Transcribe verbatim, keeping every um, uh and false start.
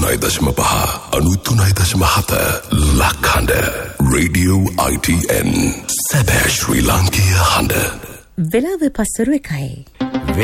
අනූතුනයි දශම පහ අනූතුනයි දශම හත ලක්හඬ රේඩියෝ I T N සැබෑ ශ්‍රී ලාංකීය හඬ වෙලාව පස්වරු එකයි